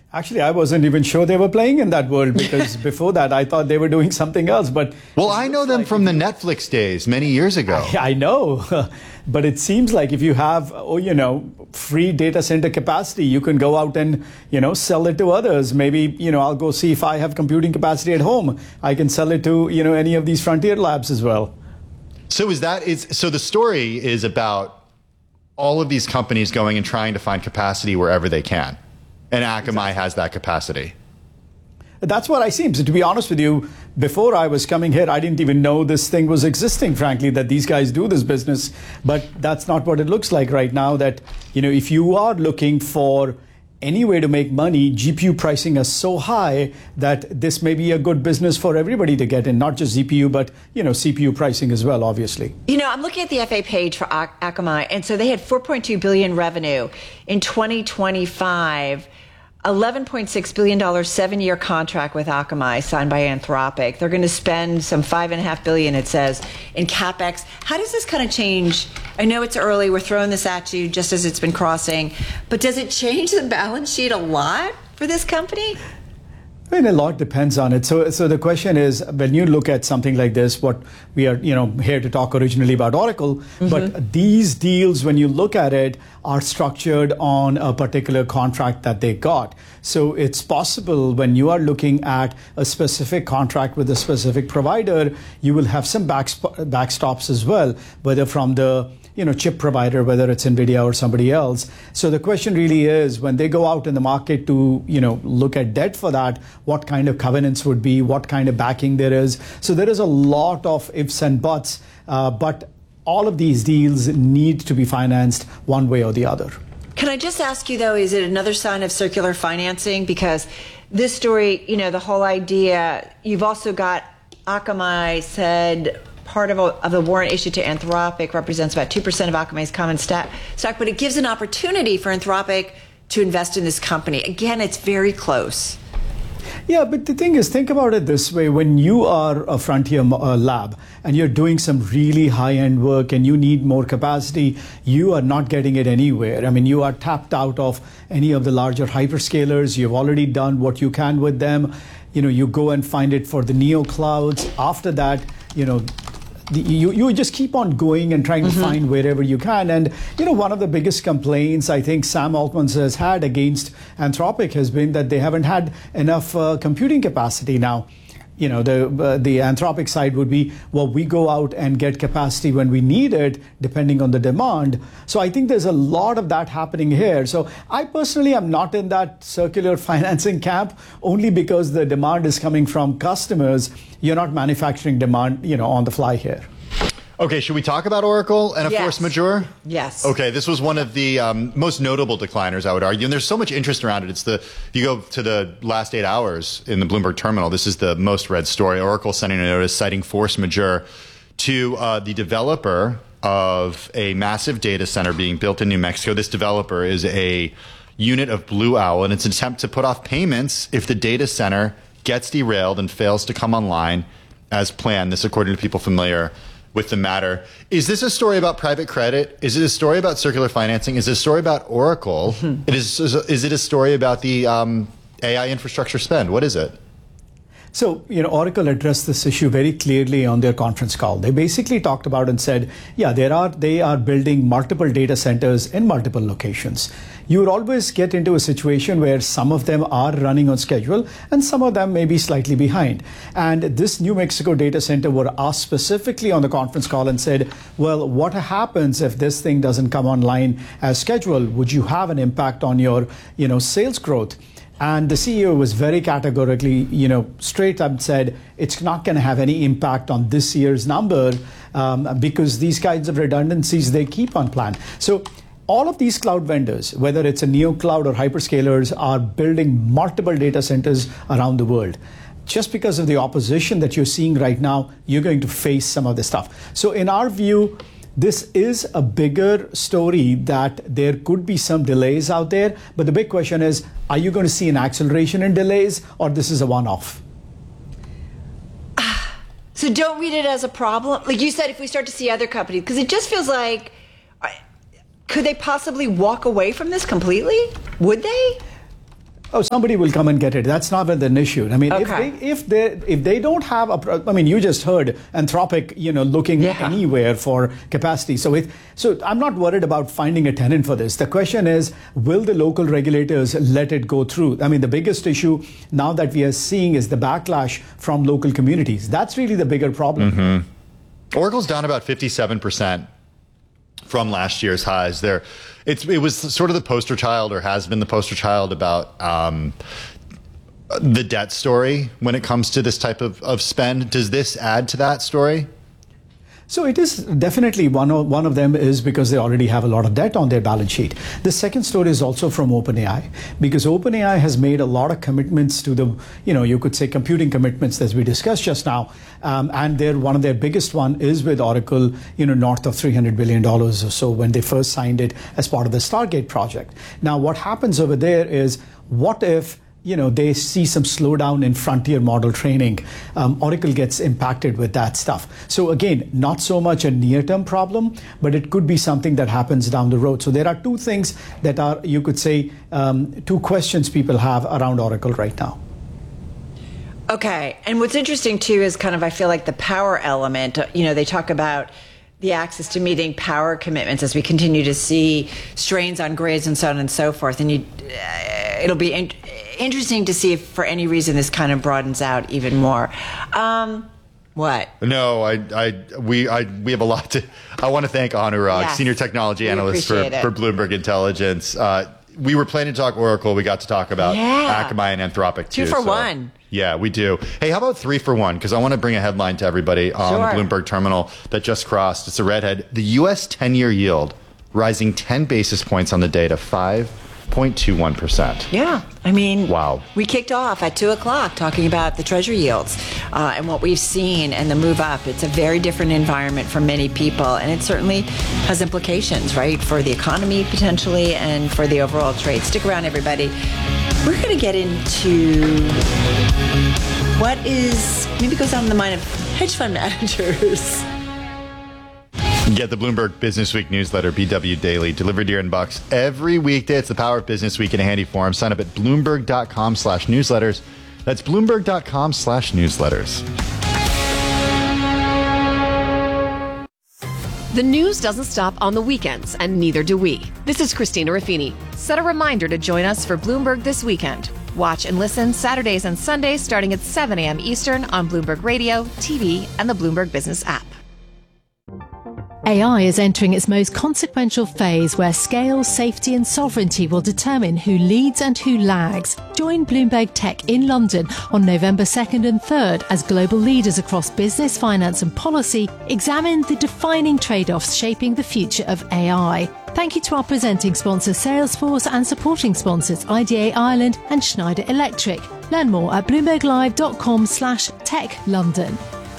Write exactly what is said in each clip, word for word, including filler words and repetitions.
Actually, I wasn't even sure they were playing in that world because before that, I thought they were doing something else. But well, I know them like from the Netflix days many years ago. I, I know, but it seems like if you have, oh, you know, free data center capacity, you can go out and, you know, sell it to others. Maybe, you know, I'll go see if I have computing capacity at home. I can sell it to, you know, any of these frontier labs as well. So is that is so the story is about all of these companies going and trying to find capacity wherever they can. And Akamai exactly. has that capacity. That's what I see. So to be honest with you, before I was coming here, I didn't even know this thing was existing, frankly, that these guys do this business. But that's not what it looks like right now. That, you know, if you are looking for any way to make money, G P U pricing is so high that this may be a good business for everybody to get in, not just G P U, but, you know, C P U pricing as well, obviously. You know, I'm looking at the F A page for Akamai, and so they had four point two billion dollars revenue in twenty twenty-five. eleven point six billion dollars seven-year contract with Akamai signed by Anthropic. They're going to spend some five and a half billion, it says, in CapEx. How does this kind of change? I know it's early. We're throwing this at you just as it's been crossing. But does it change the balance sheet a lot for this company? I mean, a lot depends on it. So, so the question is, when you look at something like this, what we are, you know, here to talk originally about Oracle, mm-hmm. but these deals, when you look at it, are structured on a particular contract that they got. So it's possible when you are looking at a specific contract with a specific provider, you will have some back, backstops as well, whether from the you know, chip provider, whether it's NVIDIA or somebody else. So the question really is, when they go out in the market to, you know, look at debt for that, what kind of covenants would be, what kind of backing there is. So there is a lot of ifs and buts, uh, but all of these deals need to be financed one way or the other. Can I just ask you, though, is it another sign of circular financing? Because this story, you know, the whole idea, you've also got Akamai said, part of, a, of the warrant issued to Anthropic represents about two percent of Akamai's common stock, but it gives an opportunity for Anthropic to invest in this company. Again, it's very close. Yeah, but the thing is, think about it this way. When you are a frontier uh, lab and you're doing some really high-end work and you need more capacity, you are not getting it anywhere. I mean, you are tapped out of any of the larger hyperscalers. You've already done what you can with them. You know, you go and find it for the neo clouds. After that, you know, The, you, you just keep on going and trying to mm-hmm. find wherever you can. And, you know, one of the biggest complaints I think Sam Altman has had against Anthropic has been that they haven't had enough uh, computing capacity now. You know, the uh, the Anthropic side would be, well, we go out and get capacity when we need it, depending on the demand. So I think there's a lot of that happening here. So I personally am not in that circular financing camp, only because the demand is coming from customers. You're not manufacturing demand, you know, on the fly here. Okay, should we talk about Oracle and a yes. force majeure? Yes. Okay, this was one of the um, most notable decliners, I would argue. And there's so much interest around it. It's the, if you go to the last eight hours in the Bloomberg terminal, this is the most read story. Oracle sending a notice citing force majeure to uh, the developer of a massive data center being built in New Mexico. This developer is a unit of Blue Owl, and it's an attempt to put off payments if the data center gets derailed and fails to come online as planned. This, according to people familiar with the matter. Is this a story about private credit? Is it a story about circular financing? Is it a story about Oracle? Mm-hmm. It is, is it a story about the um, A I infrastructure spend? What is it? So, you know, Oracle addressed this issue very clearly on their conference call. They basically talked about and said, yeah, there are they are building multiple data centers in multiple locations. You would always get into a situation where some of them are running on schedule and some of them may be slightly behind. And this New Mexico data center were asked specifically on the conference call and said, well, what happens if this thing doesn't come online as scheduled? Would you have an impact on your, you know, sales growth? And the C E O was very categorically, you know, straight up said, it's not going to have any impact on this year's number um, because these kinds of redundancies, they keep on plan. So all of these cloud vendors, whether it's a neo cloud or hyperscalers, are building multiple data centers around the world. Just because of the opposition that you're seeing right now, you're going to face some of this stuff. So in our view, this is a bigger story that there could be some delays out there. But the big question is, are you going to see an acceleration in delays or this is a one-off? So don't read it as a problem. Like you said, if we start to see other companies, because it just feels like, could they possibly walk away from this completely? Would they? Oh, somebody will come and get it. That's not an issue. I mean, Okay. if they if they if they don't have a, pro- I mean, you just heard Anthropic, you know, looking Yeah. anywhere for capacity. So it, so I'm not worried about finding a tenant for this. The question is, will the local regulators let it go through? I mean, the biggest issue now that we are seeing is the backlash from local communities. That's really the bigger problem. Mm-hmm. Oracle's down about fifty-seven percent from last year's highs. There, it's it was sort of the poster child, or has been the poster child, about um, the debt story when it comes to this type of, of spend. Does this add to that story? So it is definitely one of one of them is because they already have a lot of debt on their balance sheet. The second story is also from OpenAI, because OpenAI has made a lot of commitments to the, you know, you could say computing commitments as we discussed just now, um, and their one of their biggest one is with Oracle, you know, north of three hundred billion dollars or so when they first signed it as part of the Stargate project. Now, what happens over there is, what if, you know, they see some slowdown in frontier model training? Um, Oracle gets impacted with that stuff. So again, not so much a near-term problem, but it could be something that happens down the road. So there are two things that are, you could say, um, two questions people have around Oracle right now. Okay. And what's interesting too is kind of, I feel like the power element, you know, they talk about the access to meeting power commitments as we continue to see strains on grids and so on and so forth. And you, uh, it'll be in, interesting to see if for any reason this kind of broadens out even more. Um, what? No, I, I, we, I, we have a lot to. I want to thank Anurag, Yes. senior technology We analyst for, appreciate it. for Bloomberg Intelligence. Uh, we were planning to talk Oracle. We got to talk about Yeah. Akamai and Anthropic too. Two for so- one. Yeah, we do. Hey, how about three for one? Because I want to bring a headline to everybody on Sure. the Bloomberg terminal that just crossed. It's a redhead. The U S ten-year yield rising ten basis points on the day to five point two one percent. Yeah. I mean, Wow. we kicked off at two o'clock talking about the treasury yields uh, and what we've seen and the move up. It's a very different environment for many people, and it certainly has implications, right, for the economy potentially and for the overall trade. Stick around, everybody. We're going to get into what is maybe goes on in the mind of hedge fund managers. Get the Bloomberg Business Week newsletter, B W Daily, delivered to your inbox every weekday. It's the power of Business Week in a handy form. Sign up at Bloomberg.com slash newsletters. That's Bloomberg.com slash newsletters. The news doesn't stop on the weekends, and neither do we. This is Christina Raffini. Set a reminder to join us for Bloomberg This Weekend. Watch and listen Saturdays and Sundays starting at seven a.m. Eastern on Bloomberg Radio, T V, and the Bloomberg Business app. A I is entering its most consequential phase, where scale, safety and sovereignty will determine who leads and who lags. Join Bloomberg Tech in London on November second and third as global leaders across business, finance and policy examine the defining trade-offs shaping the future of A I. Thank you to our presenting sponsor Salesforce and supporting sponsors I D A Ireland and Schneider Electric. Learn more at bloomberglive.com slash tech London.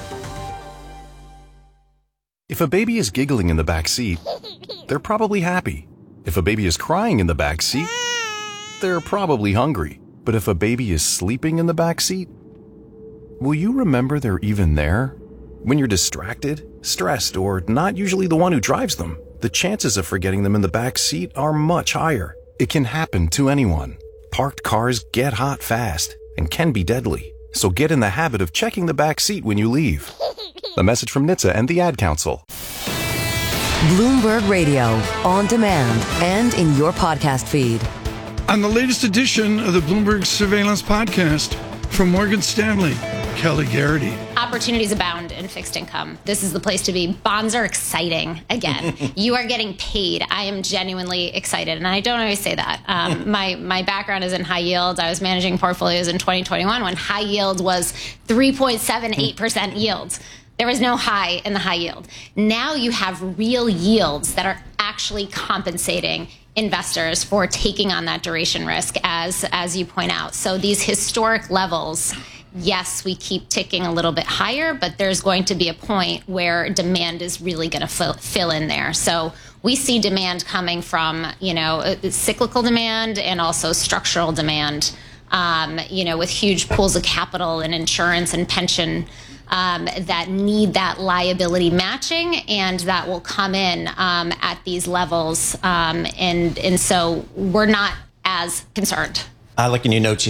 If a baby is giggling in the back seat, they're probably happy. If a baby is crying in the back seat, they're probably hungry. But if a baby is sleeping in the back seat, will you remember they're even there? When you're distracted, stressed, or not usually the one who drives them, the chances of forgetting them in the back seat are much higher. It can happen to anyone. Parked cars get hot fast and can be deadly. So get in the habit of checking the back seat when you leave. A message from N H T S A and the Ad Council. Bloomberg Radio, on demand and in your podcast feed. On the latest edition of the Bloomberg Surveillance Podcast from Morgan Stanley, Kelly Garrity. Opportunities abound in fixed income. This is the place to be. Bonds are exciting again. You are getting paid. I am genuinely excited, and I don't always say that. Um, my my background is in high yield. I was managing portfolios in twenty twenty-one when high yield was three point seven eight percent yields. There was no high in the high yield. Now you have real yields that are actually compensating investors for taking on that duration risk, as as you point out. So these historic levels, yes, we keep ticking a little bit higher, but there's going to be a point where demand is really going to fill, fill in there. So we see demand coming from, you know, cyclical demand and also structural demand, um, you know, with huge pools of capital and insurance and pension um, that need that liability matching, and that will come in um, at these levels. Um, and, and so we're not as concerned. I like a new note.